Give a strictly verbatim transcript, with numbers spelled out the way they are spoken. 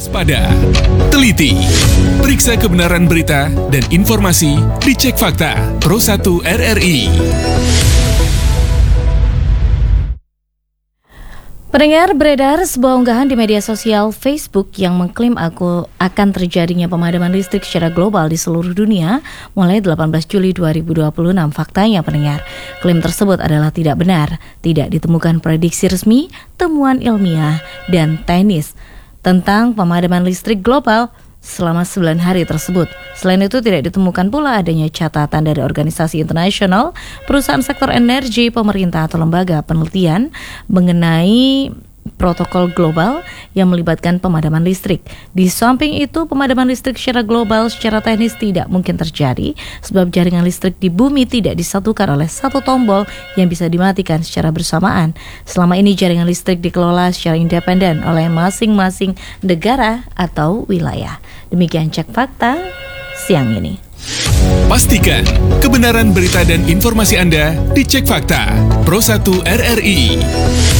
Waspada, teliti, periksa kebenaran berita dan informasi di Cek Fakta Pro satu R R I. Pendengar, beredar sebuah unggahan di media sosial Facebook yang mengklaim aku akan terjadinya pemadaman listrik secara global di seluruh dunia mulai delapan belas Juli dua ribu dua puluh enam. Faktanya, pendengar, klaim tersebut adalah tidak benar. Tidak ditemukan prediksi resmi, temuan ilmiah, dan teknis tentang pemadaman listrik global selama sembilan hari tersebut. Selain itu, tidak ditemukan pula adanya catatan dari organisasi internasional, perusahaan sektor energi, pemerintah, atau lembaga penelitian mengenai protokol global yang melibatkan pemadaman listrik. Di samping itu, pemadaman listrik secara global secara teknis tidak mungkin terjadi sebab jaringan listrik di bumi tidak disatukan oleh satu tombol yang bisa dimatikan secara bersamaan. Selama ini jaringan listrik dikelola secara independen oleh masing-masing negara atau wilayah. Demikian Cek Fakta siang ini. Pastikan kebenaran berita dan informasi Anda di Cek Fakta Pro satu R R I.